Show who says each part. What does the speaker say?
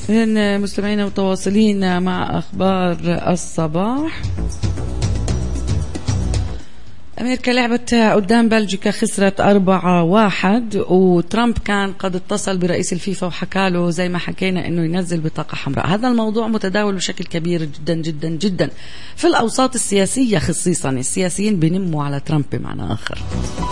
Speaker 1: إذن مستمعينا متواصلين مع أخبار الصباح. أمريكا لعبت قدام بلجيكا، خسرت 4-1، وترامب كان قد اتصل برئيس الفيفا وحكى له زي ما حكينا إنه ينزل بطاقة حمراء. هذا الموضوع متداول بشكل كبير جدا جدا جدا في الأوساط السياسية، خصيصا السياسيين بنموا على ترامب بمعنى آخر.